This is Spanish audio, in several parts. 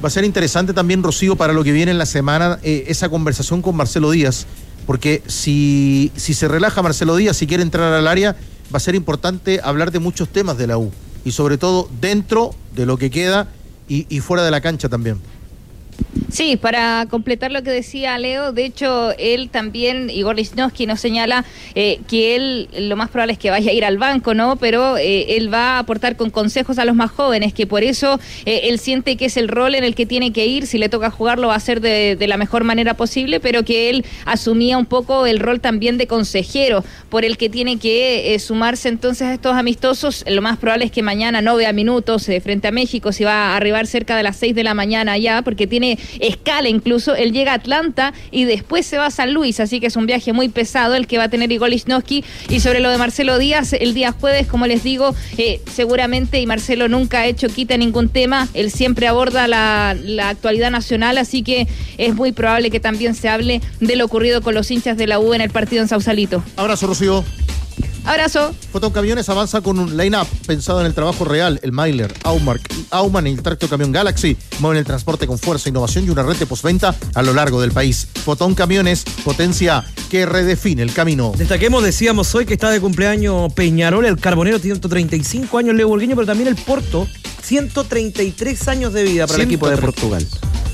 Va a ser interesante también, Rocío, para lo que viene en la semana, esa conversación con Marcelo Díaz, porque si se relaja Marcelo Díaz, si quiere entrar al área, va a ser importante hablar de muchos temas de la U, y sobre todo dentro de lo que queda y fuera de la cancha también. Sí, para completar lo que decía Leo, de hecho, él también, Igor Lichnowsky nos señala que él lo más probable es que vaya a ir al banco, ¿no? Pero él va a aportar con consejos a los más jóvenes, que por eso él siente que es el rol en el que tiene que ir, si le toca jugar lo va a hacer de la mejor manera posible, pero que él asumía un poco el rol también de consejero, por el que tiene que sumarse entonces a estos amistosos. Lo más probable es que mañana no vea minutos frente a México, si va a arribar cerca de las 6 de la mañana ya, porque tiene escala incluso. Él llega a Atlanta y después se va a San Luis, así que es un viaje muy pesado el que va a tener Igor Lichnowsky. Y sobre lo de Marcelo Díaz, el día jueves, como les digo, seguramente, y Marcelo nunca ha hecho quita ningún tema, él siempre aborda la actualidad nacional, así que es muy probable que también se hable de lo ocurrido con los hinchas de la U en el partido en Sausalito. Abrazo, Rocío. Abrazo. Foton Camiones avanza con un line-up pensado en el trabajo real. El Myler, Aumann y el Tracto Camión Galaxy mueven el transporte con fuerza, innovación y una red de postventa a lo largo del país. Foton Camiones, potencia que redefine el camino. Destaquemos, decíamos hoy, que está de cumpleaños Peñarol, el Carbonero, 135 años, Leo Burgueño, pero también el Porto, 133 años de vida para el equipo de Portugal.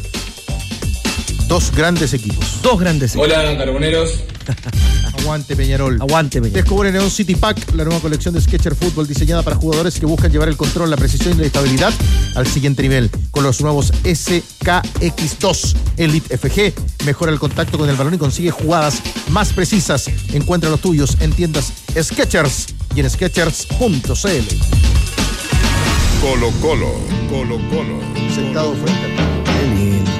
Dos grandes equipos. Hola, Carboneros. Aguante Peñarol. Aguante Peñarol. Descubre Neon City Pack, la nueva colección de Sketcher Fútbol diseñada para jugadores que buscan llevar el control, la precisión y la estabilidad al siguiente nivel. Con los nuevos SKX2 Elite FG, mejora el contacto con el balón y consigue jugadas más precisas. Encuentra los tuyos en tiendas Skechers y en skechers.cl. Colo-Colo. Sentado frente al... Qué lindo.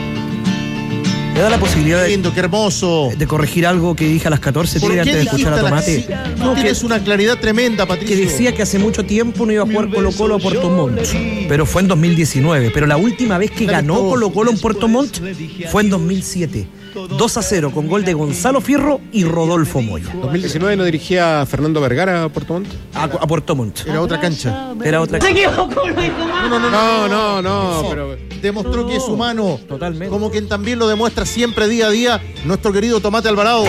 Me da la posibilidad Qué lindo, qué hermoso. de corregir algo que dije a las 14 ¿Por qué antes de escuchar a dijiste Tomate. No, tienes una claridad tremenda, Patricio. Que decía que hace mucho tiempo no iba a jugar Colo-Colo a Puerto Montt, pero fue en 2019. Pero la última vez que ganó Colo-Colo en Puerto Montt fue en 2007. 2-0 con gol de Gonzalo Fierro y Rodolfo Moya. ¿2019 no dirigía Fernando Vergara a Puerto Montt? A Puerto Montt. Era otra cancha. Se equivocó, lo dijo mal. No, pero... Demostró que es humano. Totalmente. Como quien también lo demuestra siempre día a día nuestro querido Tomate Alvarado.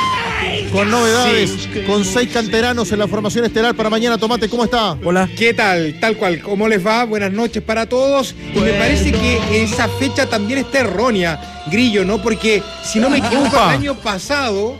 Con novedades, con 6 canteranos en la formación estelar para mañana. Tomate, ¿cómo está? Hola. ¿Qué tal? Tal cual, ¿cómo les va? Buenas noches para todos. Y me parece que esa fecha también está errónea, Grillo, ¿no? Porque si no me equivoco, el año pasado,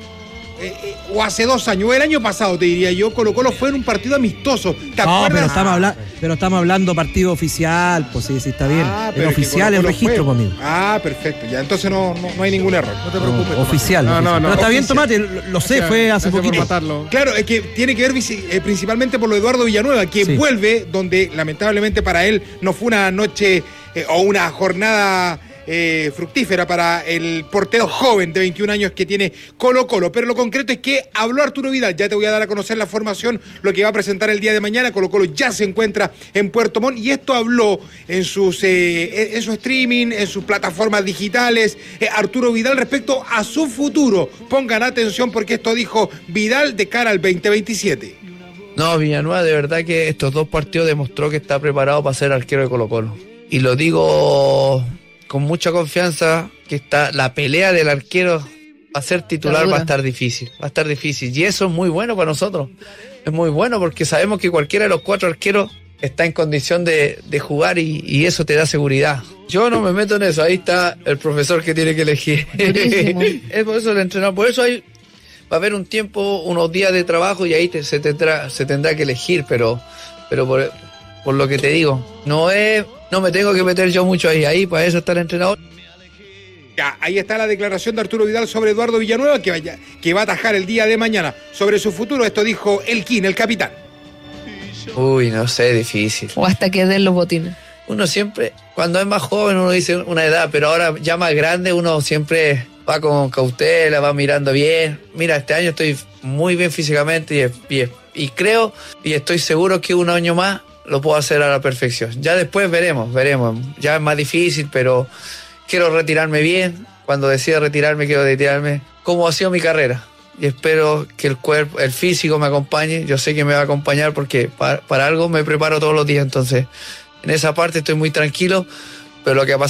o hace 2 años, o el año pasado te diría yo, Colo-Colo fue en un partido amistoso. ¿Te acuerdas? Pero estamos hablando partido oficial, pues sí, está bien. Pero Es oficial el registro conmigo. Perfecto, ya, entonces no hay ningún error. No te preocupes. Oficial. No, pero está bien, oficial. Tomate, lo sé, fue hace poquito. Matarlo. Claro, es que tiene que ver principalmente por lo de Eduardo Villanueva, que vuelve, donde lamentablemente para él no fue una noche o una jornada fructífera para el portero joven de 21 años que tiene Colo-Colo. Pero lo concreto es que habló Arturo Vidal. Ya te voy a dar a conocer la formación, lo que va a presentar el día de mañana. Colo-Colo ya se encuentra en Puerto Montt y esto habló en su streaming, en sus plataformas digitales, Arturo Vidal respecto a su futuro. Pongan atención porque esto dijo Vidal de cara al 2027. No, Villanueva de verdad que estos 2 partidos demostró que está preparado para ser arquero de Colo-Colo. Y lo digo con mucha confianza, que está la pelea del arquero a ser titular va a estar difícil. Y eso es muy bueno para nosotros. Es muy bueno porque sabemos que cualquiera de los 4 arqueros está en condición de jugar y eso te da seguridad. Yo no me meto en eso, ahí está el profesor que tiene que elegir. Es por eso el entrenador, por eso va a haber un tiempo, unos días de trabajo y ahí se tendrá que elegir, pero por lo que te digo, no me tengo que meter yo mucho ahí para eso está el entrenador. Ya, ahí está la declaración de Arturo Vidal sobre Eduardo Villanueva, que va a atajar el día de mañana sobre su futuro. Esto dijo Elkin, el capitán. Uy, no sé, difícil. O hasta que den los botines. Uno siempre, cuando es más joven, uno dice una edad, pero ahora ya más grande, uno siempre va con cautela, va mirando bien. Mira, este año estoy muy bien físicamente y creo y estoy seguro que un año más lo puedo hacer a la perfección. Ya después veremos. Ya es más difícil, pero quiero retirarme bien. Cuando decida retirarme, quiero retirarme como ha sido mi carrera. Y espero que el cuerpo, el físico me acompañe. Yo sé que me va a acompañar porque para algo me preparo todos los días. Entonces, en esa parte estoy muy tranquilo, pero lo que ha pasado